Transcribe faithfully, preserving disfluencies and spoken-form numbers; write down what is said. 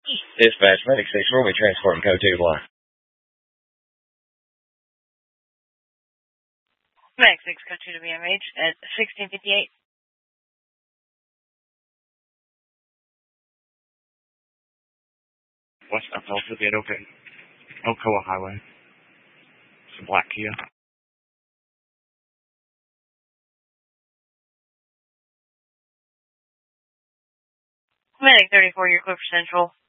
Dispatch, Medic six, where are we transporting code two line? Medic six, code two to B M H at sixteen fifty-eight. West of Delta, get open. Ocoa Highway. It's a black Kia. Medic thirty-four, you're clear for Central.